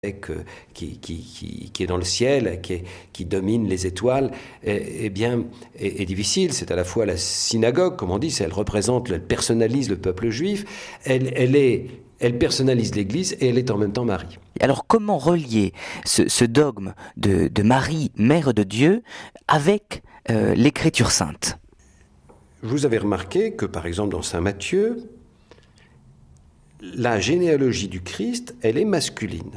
qui est dans le ciel, qui domine les étoiles, est difficile. C'est à la fois la synagogue, comme on dit, elle représente, elle personnalise le peuple juif, elle personnalise l'Église et elle est en même temps Marie. Alors comment relier ce dogme de Marie, mère de Dieu, avec l'Écriture sainte ? Vous avez remarqué que, par exemple, dans Saint Matthieu, la généalogie du Christ, elle est masculine.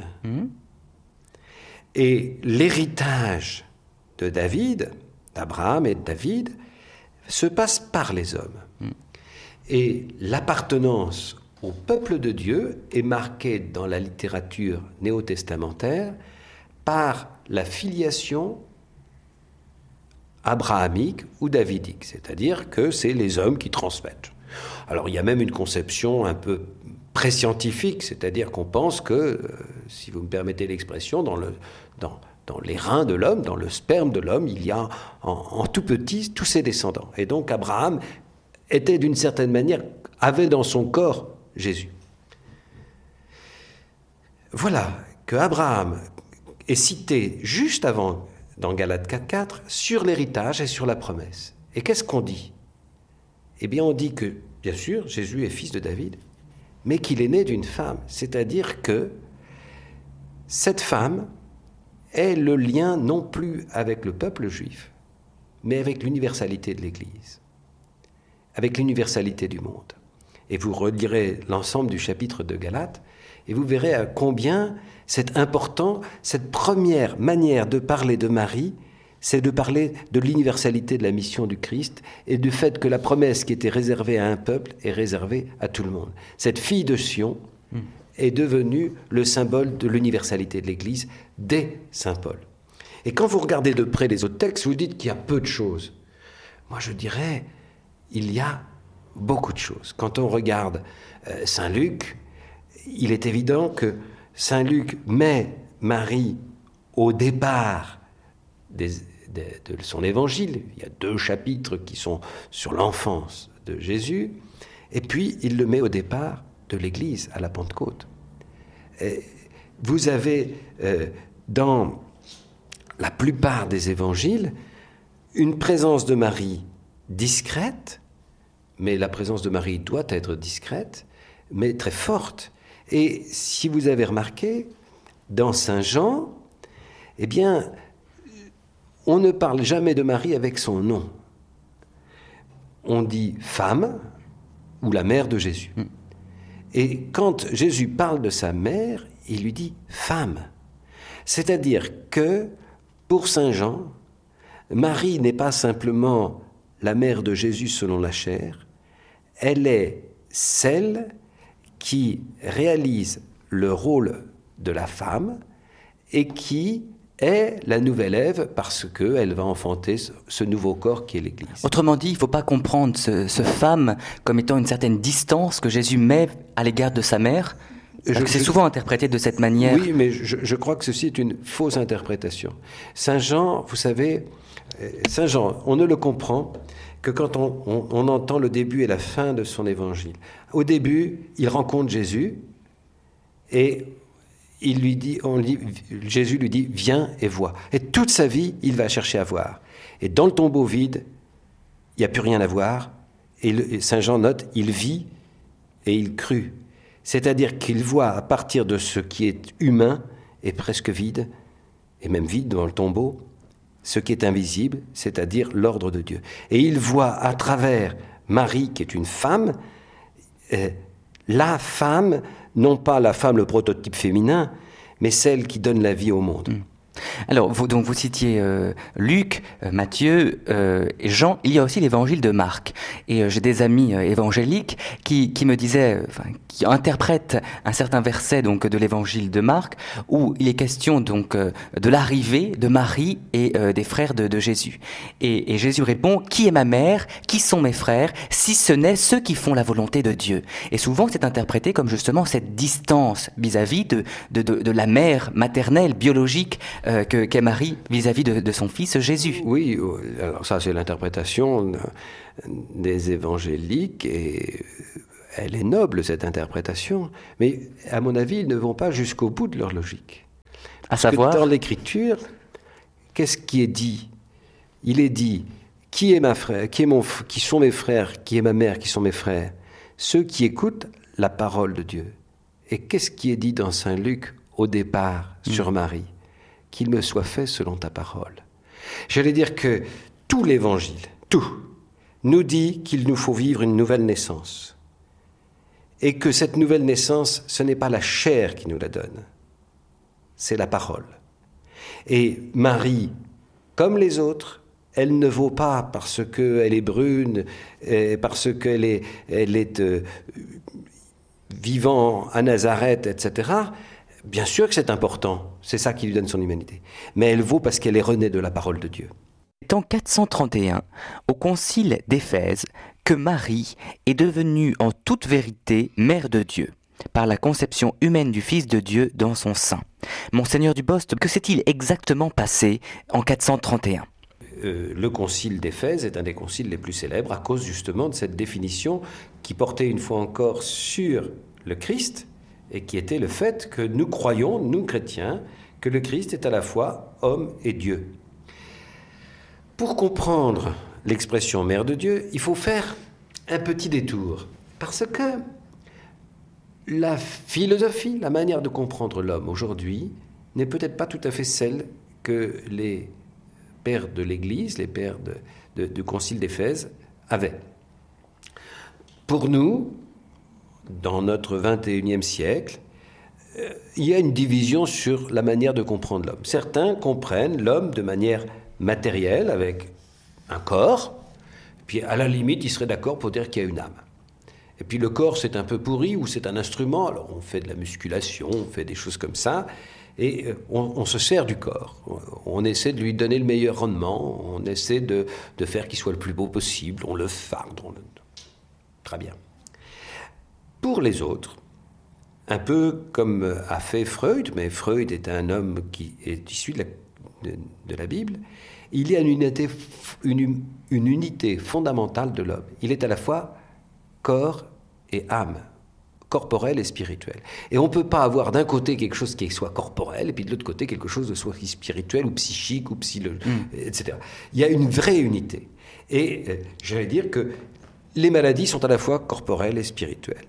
Et l'héritage de David, d'Abraham et de David, se passe par les hommes. Et l'appartenance au peuple de Dieu est marquée dans la littérature néo-testamentaire par la filiation abrahamique ou davidique, c'est-à-dire que c'est les hommes qui transmettent. Alors il y a même une conception un peu pré-scientifique, c'est-à-dire qu'on pense que, si vous me permettez l'expression, dans les reins de l'homme, dans le sperme de l'homme, il y a en tout petit tous ses descendants. Et donc Abraham était d'une certaine manière, avait dans son corps Jésus. Voilà que Abraham est cité juste avant, dans Galates 4.4, sur l'héritage et sur la promesse. Et qu'est-ce qu'on dit ? Eh bien, on dit que, bien sûr, Jésus est fils de David, mais qu'il est né d'une femme. C'est-à-dire que cette femme est le lien non plus avec le peuple juif, mais avec l'universalité de l'Église, avec l'universalité du monde. Et vous relirez l'ensemble du chapitre de Galates, et vous verrez à combien c'est important, cette première manière de parler de Marie, c'est de parler de l'universalité de la mission du Christ et du fait que la promesse qui était réservée à un peuple est réservée à tout le monde. Cette fille de Sion est devenue le symbole de l'universalité de l'Église dès saint Paul. Et quand vous regardez de près les autres textes, vous dites qu'il y a peu de choses. Moi, je dirais, il y a beaucoup de choses. Quand on regarde saint Luc, il est évident que saint Luc met Marie au départ de son évangile. Il y a 2 chapitres qui sont sur l'enfance de Jésus, et puis il le met au départ de l'Église, à la Pentecôte. Et vous avez dans la plupart des évangiles une présence de Marie discrète, mais la présence de Marie doit être discrète, mais très forte. Et si vous avez remarqué, dans Saint Jean, eh bien, on ne parle jamais de Marie avec son nom. On dit femme ou la mère de Jésus. Et quand Jésus parle de sa mère, il lui dit femme. C'est-à-dire que, pour Saint Jean, Marie n'est pas simplement la mère de Jésus selon la chair, elle est celle qui réalise le rôle de la femme et qui est la nouvelle Ève parce qu'elle va enfanter ce nouveau corps qui est l'Église. Autrement dit, il ne faut pas comprendre ce femme comme étant une certaine distance que Jésus met à l'égard de sa mère. C'est souvent interprété de cette manière. Oui, mais je crois que ceci est une fausse interprétation. Saint Jean, vous savez, Saint Jean, on ne le comprend que quand on entend le début et la fin de son évangile. Au début, il rencontre Jésus et Jésus lui dit « Viens et vois ». Et toute sa vie, il va chercher à voir. Et dans le tombeau vide, il n'y a plus rien à voir. Et Saint Jean note, il vit et il crut. C'est-à-dire qu'il voit à partir de ce qui est humain et presque vide, et même vide dans le tombeau, ce qui est invisible, c'est-à-dire l'ordre de Dieu. Et il voit à travers Marie, qui est une femme, la femme, non pas la femme, le prototype féminin, mais celle qui donne la vie au monde. Alors, vous citiez Luc, Matthieu et Jean. Il y a aussi l'évangile de Marc. Et j'ai des amis évangéliques qui me disaient, qui interprètent un certain verset donc de l'évangile de Marc, où il est question donc de l'arrivée de Marie et des frères de Jésus. Et Jésus répond, qui est ma mère, qui sont mes frères, si ce n'est ceux qui font la volonté de Dieu. Et souvent, c'est interprété comme justement cette distance vis-à-vis de la mère maternelle, biologique, qu'est Marie vis-à-vis de son fils Jésus. Oui, alors ça c'est l'interprétation des évangéliques et elle est noble cette interprétation, mais à mon avis ils ne vont pas jusqu'au bout de leur logique. À Parce savoir, que dans l'Écriture, qu'est-ce qui est dit? Il est dit, qui est ma frère, qui sont mes frères, qui est ma mère, qui sont mes frères? Ceux qui écoutent la parole de Dieu. Et qu'est-ce qui est dit dans Saint Luc au départ sur Marie? Qu'il me soit fait selon ta parole. J'allais dire que tout l'Évangile, tout, nous dit qu'il nous faut vivre une nouvelle naissance. Et que cette nouvelle naissance, ce n'est pas la chair qui nous la donne, c'est la parole. Et Marie, comme les autres, elle ne vaut pas parce qu'elle est brune, parce qu'elle est vivant à Nazareth, etc. Bien sûr que c'est important, c'est ça qui lui donne son humanité. Mais elle vaut parce qu'elle est renée de la parole de Dieu. c'est en 431, au concile d'Éphèse, que Marie est devenue en toute vérité mère de Dieu, par la conception humaine du Fils de Dieu dans son sein. Monseigneur Dubost, que s'est-il exactement passé en 431 ? Le concile d'Éphèse est un des conciles les plus célèbres à cause justement de cette définition qui portait une fois encore sur le Christ et qui était le fait que nous croyons, nous chrétiens, que le Christ est à la fois homme et Dieu. Pour comprendre l'expression mère de Dieu, il faut faire un petit détour parce que la philosophie, la manière de comprendre l'homme aujourd'hui n'est peut-être pas tout à fait celle que les pères de l'Église, les pères du Concile d'Éphèse avaient. Pour nous, dans notre 21e siècle, il y a une division sur la manière de comprendre l'homme. Certains comprennent l'homme de manière matérielle, avec un corps, puis à la limite, ils seraient d'accord pour dire qu'il y a une âme. Et puis le corps, c'est un peu pourri ou c'est un instrument, alors on fait de la musculation, on fait des choses comme ça, et on se sert du corps. On essaie de lui donner le meilleur rendement, on essaie de faire qu'il soit le plus beau possible, on le farde. Très bien. Pour les autres, un peu comme a fait Freud, mais Freud est un homme qui est issu de la Bible, il y a une unité fondamentale de l'homme. Il est à la fois corps et âme, corporel et spirituel. Et on ne peut pas avoir d'un côté quelque chose qui soit corporel et puis de l'autre côté quelque chose de soit spirituel ou psychique ou etc. Il y a une vraie unité. Et j'allais dire que les maladies sont à la fois corporelles et spirituelles.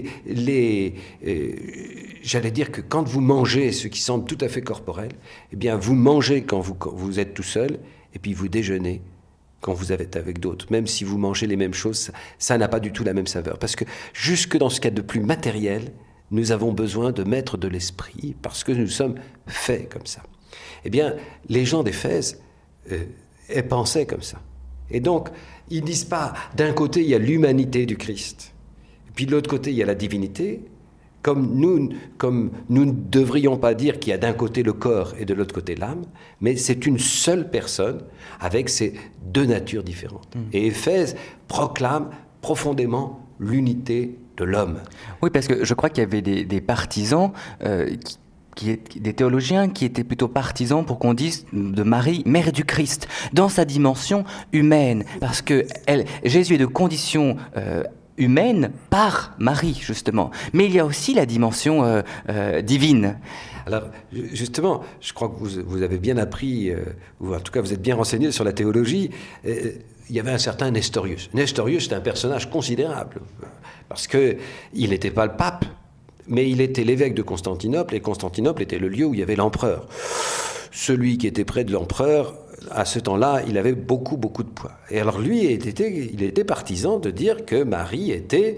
J'allais dire que quand vous mangez ce qui semble tout à fait corporel, eh bien vous mangez quand vous êtes tout seul et puis vous déjeunez quand vous êtes avec d'autres. Même si vous mangez les mêmes choses, ça n'a pas du tout la même saveur. Parce que jusque dans ce qu'il y a de plus matériel, nous avons besoin de mettre de l'esprit parce que nous sommes faits comme ça. Eh bien, les gens d'Éphèse pensaient comme ça. Et donc, ils disent pas, d'un côté, il y a l'humanité du Christ, et puis de l'autre côté, il y a la divinité, comme nous ne devrions pas dire qu'il y a d'un côté le corps et de l'autre côté l'âme, mais c'est une seule personne avec ces deux natures différentes. Et Éphèse proclame profondément l'unité de l'homme. Oui, parce que je crois qu'il y avait des partisans des théologiens qui étaient plutôt partisans pour qu'on dise de Marie, mère du Christ, dans sa dimension humaine, parce que Jésus est de condition humaine par Marie, justement. Mais il y a aussi la dimension divine. Alors, justement, je crois que vous avez bien appris, ou en tout cas vous êtes bien renseigné sur la théologie. Il y avait un certain Nestorius. Nestorius, c'est un personnage considérable, parce qu'il n'était pas le pape, mais il était l'évêque de Constantinople, et Constantinople était le lieu où il y avait l'empereur. Celui qui était près de l'empereur, à ce temps-là, il avait beaucoup, beaucoup de poids. Et alors lui, il était partisan de dire que Marie était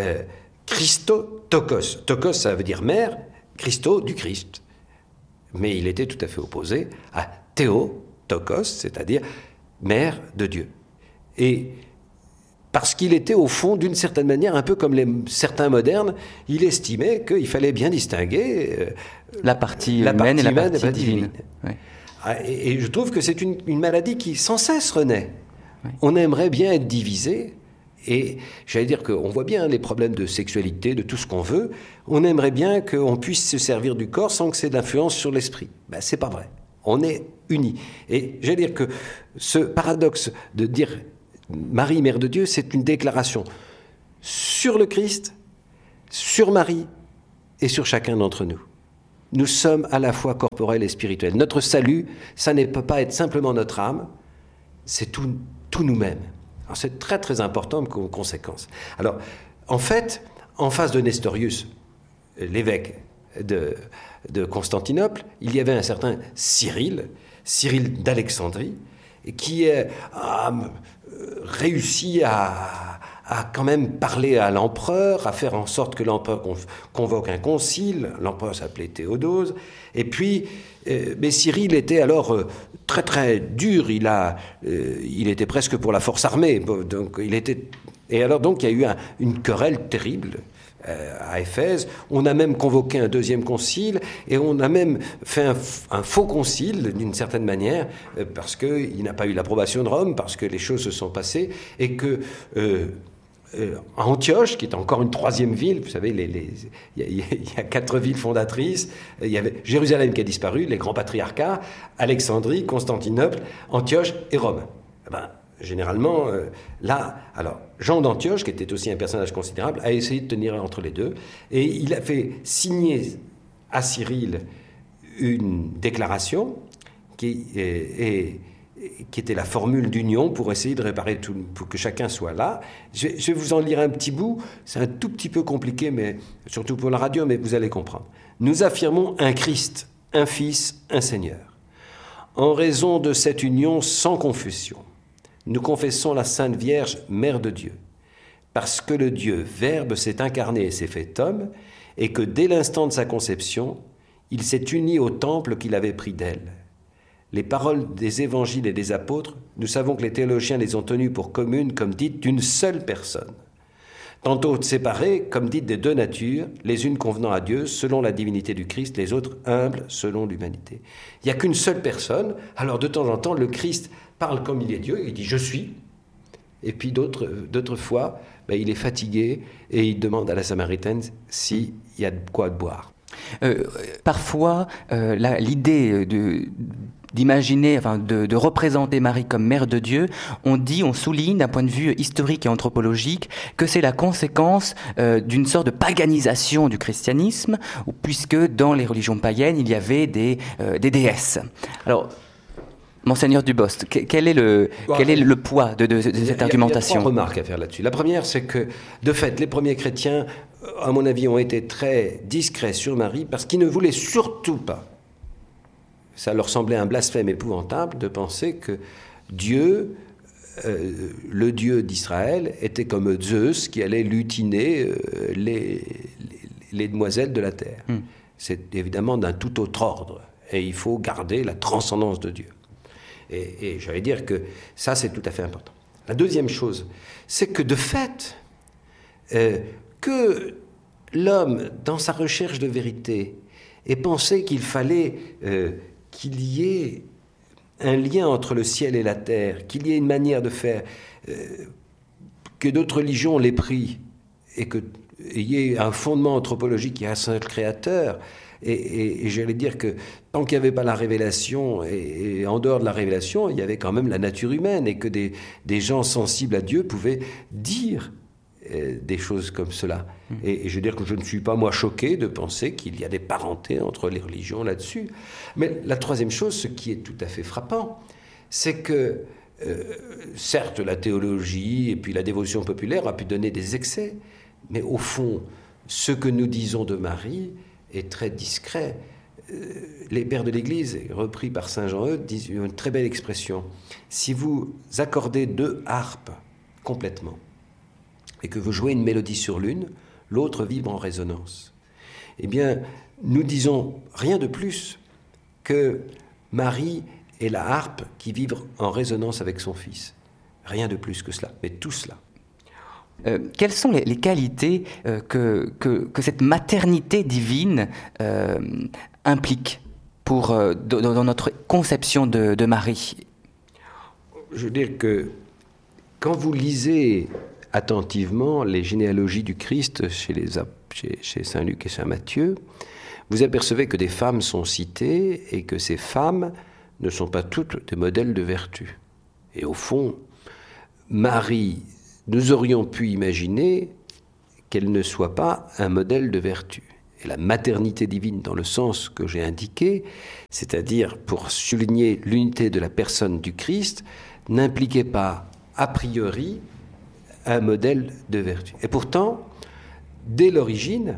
Christotokos. Tokos, ça veut dire mère, Christo, du Christ. Mais il était tout à fait opposé à Théotokos, c'est-à-dire mère de Dieu. Et parce qu'il était au fond, d'une certaine manière, un peu comme certains modernes, il estimait qu'il fallait bien distinguer la partie humaine et la partie divine. Oui. Et je trouve que c'est une maladie qui sans cesse renaît. Oui. On aimerait bien être divisé, et j'allais dire qu'on voit bien les problèmes de sexualité, de tout ce qu'on veut. On aimerait bien qu'on puisse se servir du corps sans que c'est de l'influence sur l'esprit. Ben, c'est pas vrai. On est unis. Et j'allais dire que ce paradoxe de dire Marie, mère de Dieu, c'est une déclaration sur le Christ, sur Marie et sur chacun d'entre nous. nous sommes à la fois corporels et spirituels. Notre salut, ça ne peut pas être simplement notre âme, c'est tout nous-mêmes. Alors c'est très très important comme conséquence. Alors, en fait, en face de Nestorius, l'évêque de Constantinople, il y avait un certain Cyril d'Alexandrie, qui a réussi à quand même parler à l'empereur, à faire en sorte que l'empereur convoque un concile. L'empereur s'appelait Théodose. Et puis, mais Cyril était alors très très dur. Il était presque pour la force armée. Donc, et alors donc il y a eu une querelle terrible à Éphèse. On a même convoqué un deuxième concile et on a même fait un faux concile d'une certaine manière parce qu'il n'a pas eu l'approbation de Rome, parce que les choses se sont passées et que Antioche, qui est encore une troisième ville, vous savez, il y a 4 villes fondatrices, il y avait Jérusalem qui a disparu, les grands patriarcats, Alexandrie, Constantinople, Antioche et Rome. Généralement, là, alors, Jean d'Antioche, qui était aussi un personnage considérable, a essayé de tenir entre les deux, et il a fait signer à Cyril une déclaration qui était la formule d'union pour essayer de réparer tout, pour que chacun soit là. Je vais vous en lire un petit bout, c'est un tout petit peu compliqué, mais surtout pour la radio, mais vous allez comprendre. Nous affirmons un Christ, un Fils, un Seigneur. En raison de cette union sans confession, nous confessons la Sainte Vierge, Mère de Dieu, parce que le Dieu Verbe s'est incarné et s'est fait homme, et que dès l'instant de sa conception, il s'est uni au temple qu'il avait pris d'elle. Les paroles des évangiles et des apôtres, nous savons que les théologiens les ont tenues pour communes comme dites d'une seule personne. Tantôt séparées comme dites des deux natures, les unes convenant à Dieu selon la divinité du Christ, les autres humbles selon l'humanité. Il n'y a qu'une seule personne, alors de temps en temps le Christ parle comme il est Dieu, il dit « je suis ». Et puis d'autres fois, il est fatigué et il demande à la Samaritaine s'il y a de quoi boire. Parfois, l'idée d'imaginer, de représenter Marie comme mère de Dieu, on souligne d'un point de vue historique et anthropologique que c'est la conséquence d'une sorte de paganisation du christianisme, puisque dans les religions païennes, il y avait des déesses. Alors, Monseigneur Dubost, quel est le poids de cette argumentation ? Il y a 3 remarques à faire là-dessus. La première, c'est que, de fait, les premiers chrétiens, à mon avis, ont été très discrets sur Marie parce qu'ils ne voulaient surtout pas, ça leur semblait un blasphème épouvantable de penser que Dieu, le Dieu d'Israël, était comme Zeus qui allait lutiner les demoiselles de la terre. C'est évidemment d'un tout autre ordre et il faut garder la transcendance de Dieu. Et j'allais dire que ça, c'est tout à fait important. La deuxième chose, c'est que de fait, que l'homme, dans sa recherche de vérité, ait pensé qu'il fallait qu'il y ait un lien entre le ciel et la terre, qu'il y ait une manière de faire, que d'autres religions l'aient pris, et qu'il y ait un fondement anthropologique, il y a un seul créateur. Et j'allais dire que tant qu'il n'y avait pas la révélation, et en dehors de la révélation, il y avait quand même la nature humaine, et que des gens sensibles à Dieu pouvaient dire des choses comme cela. Et je veux dire que je ne suis pas, moi, choqué de penser qu'il y a des parentés entre les religions là-dessus. Mais la troisième chose, ce qui est tout à fait frappant, c'est que, certes, la théologie et puis la dévotion populaire a pu donner des excès, mais au fond, ce que nous disons de Marie est très discret. Les pères de l'Église, repris par saint Jean-Eudes, disent une très belle expression. Si vous accordez 2 harpes complètement, et que vous jouez une mélodie sur l'une, l'autre vibre en résonance. Eh bien, nous disons rien de plus que Marie est la harpe qui vibre en résonance avec son Fils. Rien de plus que cela, mais tout cela. Quelles sont les qualités que cette maternité divine implique dans notre conception de Marie ? Je veux dire que quand vous lisez attentivement les généalogies du Christ chez Saint Luc et Saint Matthieu, vous apercevez que des femmes sont citées et que ces femmes ne sont pas toutes des modèles de vertu. Et au fond, Marie, nous aurions pu imaginer qu'elle ne soit pas un modèle de vertu. et la maternité divine dans le sens que j'ai indiqué, c'est-à-dire pour souligner l'unité de la personne du Christ, n'impliquait pas a priori un modèle de vertu. Et pourtant, dès l'origine,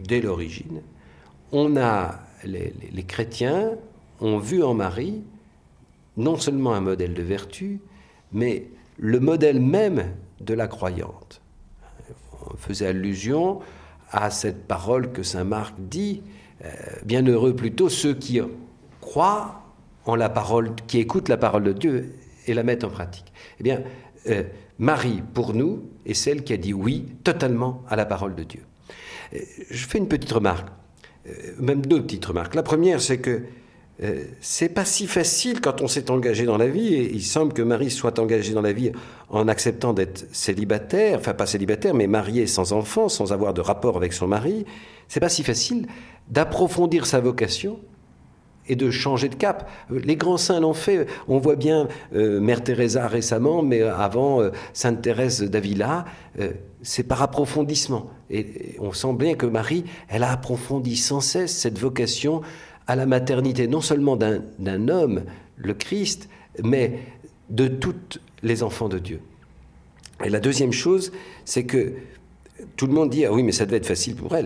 les chrétiens ont vu en Marie non seulement un modèle de vertu, mais le modèle même de la croyante. On faisait allusion à cette parole que saint Marc dit, bienheureux plutôt ceux qui croient en la parole, qui écoutent la parole de Dieu et la mettent en pratique. Eh bien, Marie, pour nous, est celle qui a dit oui totalement à la parole de Dieu. Je fais une petite remarque, même deux petites remarques. La première, c'est que c'est pas si facile quand on s'est engagé dans la vie, et il semble que Marie soit engagée dans la vie en acceptant d'être célibataire, enfin pas célibataire, mais mariée sans enfant, sans avoir de rapport avec son mari. C'est pas si facile d'approfondir sa vocation et de changer de cap. Les grands saints l'ont fait. On voit bien Mère Teresa récemment, mais avant Sainte Thérèse d'Avila, c'est par approfondissement. Et on sent bien que Marie, elle a approfondi sans cesse cette vocation à la maternité, non seulement d'un homme, le Christ, mais de tous les enfants de Dieu. Et la deuxième chose, c'est que tout le monde dit « Ah oui, mais ça devait être facile pour elle ».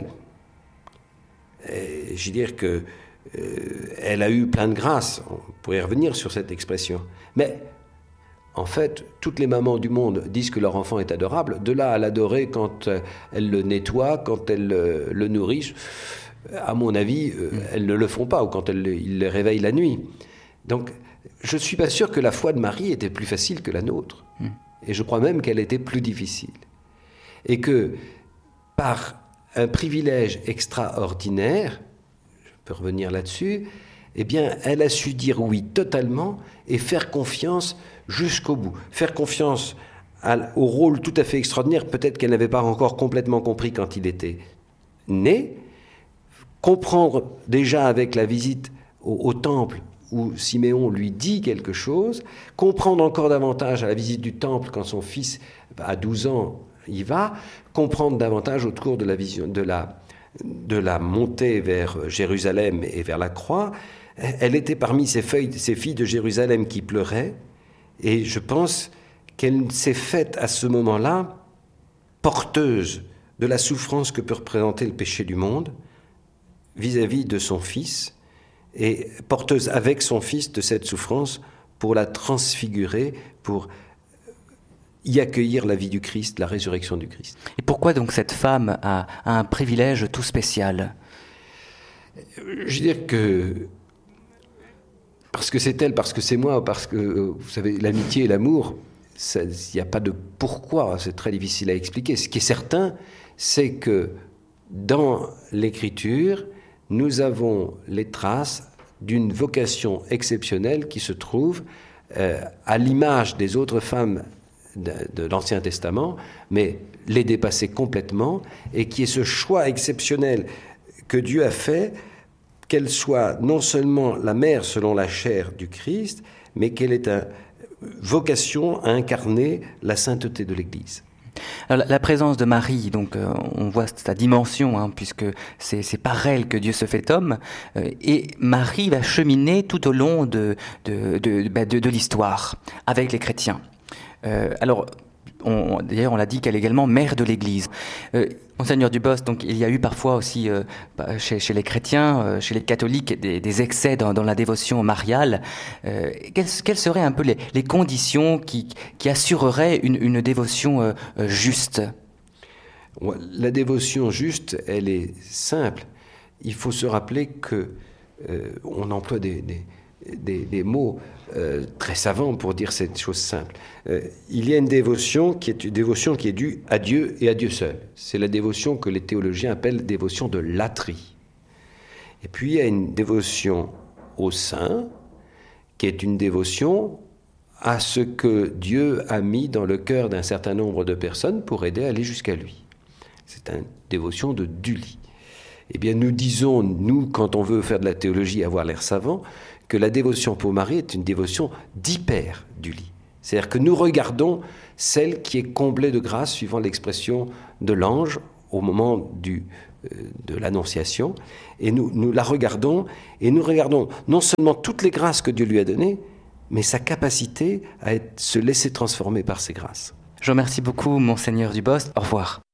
Je veux dire que elle a eu plein de grâce, on pourrait revenir sur cette expression. Mais en fait, toutes les mamans du monde disent que leur enfant est adorable, de là à l'adorer quand elle le nettoie, quand elle le nourrit. À mon avis, elles ne le font pas, ou quand ils le réveillent la nuit. Donc, je ne suis pas sûr que la foi de Marie était plus facile que la nôtre. Et je crois même qu'elle était plus difficile. Et que, par un privilège extraordinaire, je peux revenir là-dessus, eh bien, elle a su dire oui totalement et faire confiance jusqu'au bout. Faire confiance au rôle tout à fait extraordinaire, peut-être qu'elle n'avait pas encore complètement compris quand il était né, comprendre déjà avec la visite au temple où Siméon lui dit quelque chose, comprendre encore davantage à la visite du temple quand son fils, à 12 ans, y va, comprendre davantage au cours de la vision, de la montée vers Jérusalem et vers la croix. Elle était parmi ces filles de Jérusalem qui pleuraient, et je pense qu'elle s'est faite à ce moment-là porteuse de la souffrance que peut représenter le péché du monde, vis-à-vis de son fils, et porteuse avec son fils de cette souffrance pour la transfigurer, pour y accueillir la vie du Christ, la résurrection du Christ. Et pourquoi donc cette femme a un privilège tout spécial ? Je veux dire que parce que c'est elle, parce que c'est moi, parce que, vous savez, l'amitié et l'amour, il n'y a pas de pourquoi, c'est très difficile à expliquer. Ce qui est certain, c'est que dans l'Écriture, nous avons les traces d'une vocation exceptionnelle qui se trouve à l'image des autres femmes de l'Ancien Testament, mais les dépasser complètement, et qui est ce choix exceptionnel que Dieu a fait, qu'elle soit non seulement la mère selon la chair du Christ, mais qu'elle ait une vocation à incarner la sainteté de l'Église. Alors, la présence de Marie, donc on voit sa dimension, puisque c'est par elle que Dieu se fait homme, et Marie va cheminer tout au long de l'histoire avec les chrétiens. D'ailleurs, on l'a dit qu'elle est également mère de l'Église. Monseigneur Dubos, donc il y a eu parfois aussi chez les chrétiens, chez les catholiques, des excès dans la dévotion mariale. Quelles seraient un peu les conditions qui assureraient une dévotion juste ? La dévotion juste, elle est simple. Il faut se rappeler que on emploie des mots très savants pour dire cette chose simple. Il y a une dévotion qui est due à Dieu et à Dieu seul. C'est la dévotion que les théologiens appellent dévotion de latrie. Et puis il y a une dévotion au saint, qui est une dévotion à ce que Dieu a mis dans le cœur d'un certain nombre de personnes pour aider à aller jusqu'à lui. C'est une dévotion de Dully. Eh bien, nous disons, nous, quand on veut faire de la théologie, avoir l'air savant, que la dévotion pour Marie est une dévotion d'hyper-Dully. C'est-à-dire que nous regardons celle qui est comblée de grâce, suivant l'expression de l'ange, au moment de l'Annonciation, et nous la regardons, et nous regardons non seulement toutes les grâces que Dieu lui a données, mais sa capacité à se laisser transformer par ces grâces. Je vous remercie beaucoup, Monseigneur Dubos. Au revoir.